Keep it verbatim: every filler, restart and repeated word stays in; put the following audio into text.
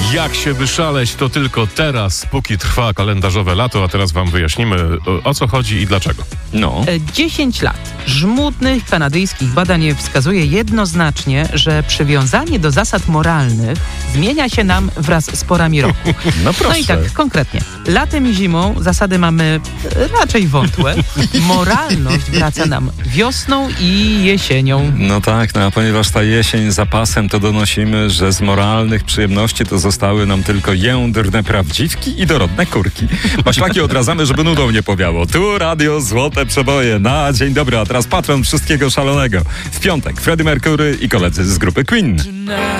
Jak się wyszaleć, to tylko teraz, póki trwa kalendarzowe lato, a teraz wam wyjaśnimy, o, o co chodzi i dlaczego. No. dziesięć lat żmudnych kanadyjskich badań wskazuje jednoznacznie, że przywiązanie do zasad moralnych zmienia się nam wraz z porami roku. No proszę. No i tak, konkretnie. Latem i zimą zasady mamy raczej wątłe. Moralność wraca nam wiosną i jesienią. No tak, no a ponieważ ta jesień za pasem, to donosimy, że z moralnych przyjemności to zostały nam tylko jędrne prawdziwki i dorodne kurki. Maślaki odradzamy, żeby nudą nie powiało. Tu Radio Złote Przeboje na dzień dobry, a teraz patron wszystkiego szalonego. W piątek Freddie Mercury i koledzy z grupy Queen.